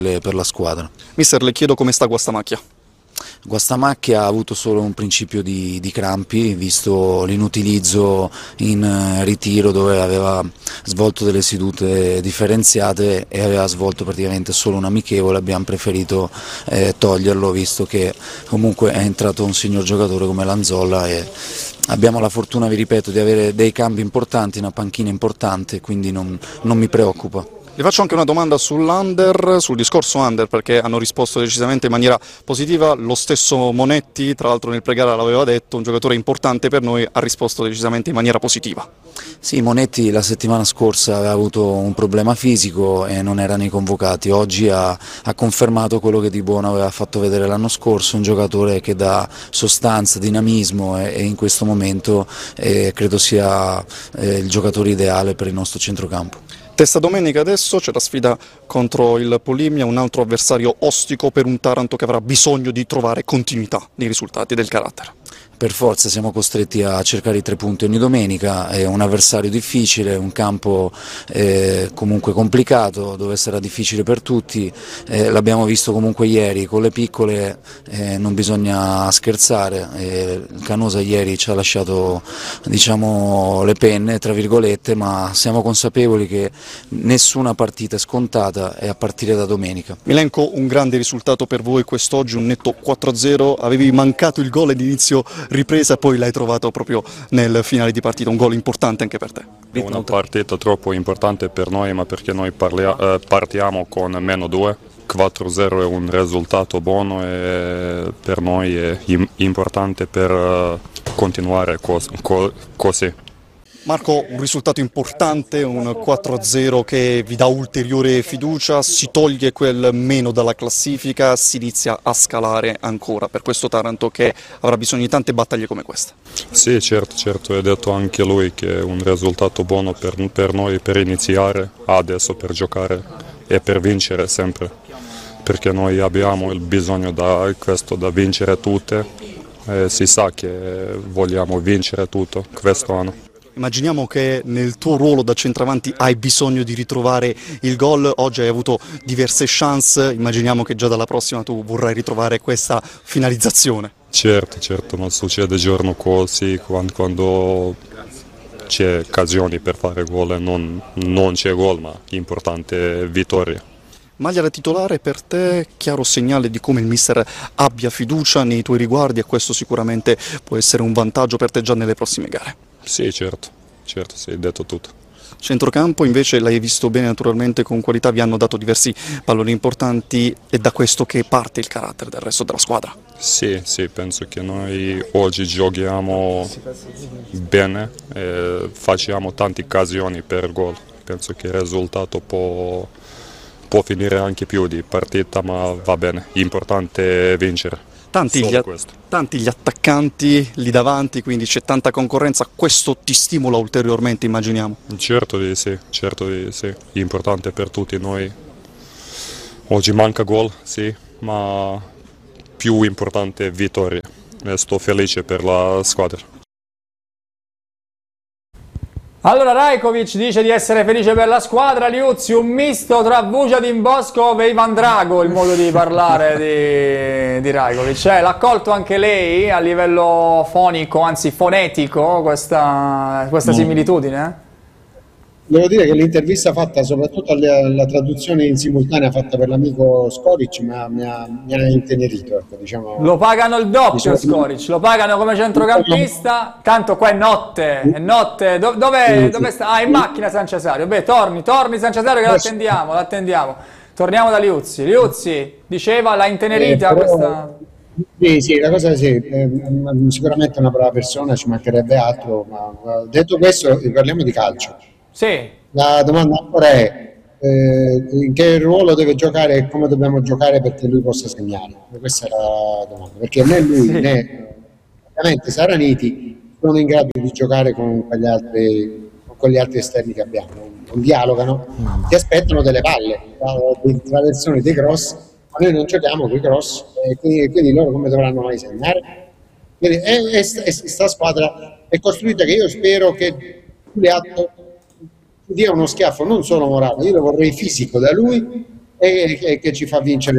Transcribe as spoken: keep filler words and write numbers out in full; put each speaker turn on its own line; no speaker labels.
per la squadra.
Mister, le chiedo come sta Guastamacchia.
Guastamacchia ha avuto solo un principio di, di crampi, visto l'inutilizzo in ritiro dove aveva svolto delle sedute differenziate e aveva svolto praticamente solo un amichevole. Abbiamo preferito eh, toglierlo, visto che comunque è entrato un signor giocatore come Lanzolla e abbiamo la fortuna, vi ripeto, di avere dei cambi importanti, una panchina importante, quindi non, non mi preoccupa.
Vi faccio anche una domanda sull'Under, sul discorso Under, perché hanno risposto decisamente in maniera positiva. Lo stesso Monetti, tra l'altro nel pregara l'aveva detto, un giocatore importante per noi, ha risposto decisamente in maniera positiva.
Sì, Monetti la settimana scorsa aveva avuto un problema fisico e non era nei convocati. Oggi ha, ha confermato quello che di buono aveva fatto vedere l'anno scorso, un giocatore che dà sostanza, dinamismo e, e in questo momento eh, credo sia eh, il giocatore ideale per il nostro centrocampo.
Testa domenica adesso c'è la sfida contro il Polimia, un altro avversario ostico per un Taranto che avrà bisogno di trovare continuità nei risultati del carattere.
Per forza siamo costretti a cercare i tre punti ogni domenica, è un avversario difficile, un campo eh, comunque complicato, dove sarà difficile per tutti, eh, l'abbiamo visto comunque ieri, con le piccole eh, non bisogna scherzare, eh, Canosa ieri ci ha lasciato, diciamo, le penne, tra virgolette, ma siamo consapevoli che nessuna partita è scontata e a partire da domenica.
Milenko, un grande risultato per voi quest'oggi, un netto quattro a zero, avevi mancato il gol all'inizio ripresa, poi l'hai trovato proprio nel finale di partita, un gol importante anche per te.
È una partita troppo importante per noi, ma perché noi parlia, eh, partiamo con meno due, quattro a zero è un risultato buono e per noi è importante per uh, continuare cos co così.
Marco, un risultato importante, un quattro a zero che vi dà ulteriore fiducia, si toglie quel meno dalla classifica, si inizia a scalare ancora per questo Taranto che avrà bisogno di tante battaglie come questa.
Sì, certo, certo, ha detto anche lui che è un risultato buono per, per noi per iniziare, adesso per giocare e per vincere sempre, perché noi abbiamo il bisogno da questo, da vincere tutte, e si sa che vogliamo vincere tutto questo anno.
Immaginiamo che nel tuo ruolo da centravanti hai bisogno di ritrovare il gol, oggi hai avuto diverse chance, immaginiamo che già dalla prossima tu vorrai ritrovare questa finalizzazione.
Certo, certo, non succede giorno così, quando, quando c'è occasioni per fare gol e non, non c'è gol, ma l'importante è vittoria.
Maglia da titolare per te, chiaro segnale di come il mister abbia fiducia nei tuoi riguardi e questo sicuramente può essere un vantaggio per te già nelle prossime gare.
Sì, certo, certo, sì, hai detto tutto.
Centrocampo invece l'hai visto bene naturalmente, con qualità, vi hanno dato diversi palloni importanti, è da questo che parte il carattere del resto della squadra.
Sì, sì, penso che noi oggi giochiamo bene e facciamo tante occasioni per gol, penso che il risultato può, può finire anche più di partita, ma va bene, l'importante è vincere.
Tanti gli, tanti gli attaccanti lì davanti, quindi c'è tanta concorrenza, questo ti stimola ulteriormente, immaginiamo?
Certo di sì, certo di sì, importante per tutti noi. Oggi manca gol, sì, ma più importante è vittoria e sto felice per la squadra.
Allora Rajkovic dice di essere felice per la squadra, Liuzzi un misto tra Vujadin Boskov e Ivan Drago, il modo di parlare di, di Rajkovic. Eh, l'ha accolto anche lei a livello fonico, anzi fonetico, questa, questa similitudine? Eh?
Devo dire che l'intervista fatta, soprattutto la, la traduzione in simultanea fatta per l'amico Skoric, mi ha, mi ha, mi ha intenerito. Ecco, diciamo.
Lo pagano il doppio
diciamo,
Skoric, lo pagano come centrocampista, tanto qua è notte, è notte. Do, dove, dove sta? Ah, in macchina San Cesario. Beh, torni, torni San Cesario che l'attendiamo, l'attendiamo. Torniamo da Liuzzi. Liuzzi diceva la intenerita
eh, però,
questa...
Sì, sì, la cosa sì, eh, sicuramente una brava persona, ci mancherebbe altro, ma detto questo parliamo di calcio.
Sì.
La domanda ancora è eh, in che ruolo deve giocare e come dobbiamo giocare perché lui possa segnare. Questa è la domanda, perché né lui sì. né ovviamente Saraniti sono in grado di giocare con quegli altri, con gli altri esterni che abbiamo, non dialogano, ti aspettano delle palle, delle traversioni, dei cross, ma noi non giochiamo con i cross, e quindi, quindi loro come dovranno mai segnare? Quindi è, è, è, sta squadra è costruita che io spero che Giuliano dia uno schiaffo non solo morale, io lo vorrei fisico da lui, e, e che ci fa vincere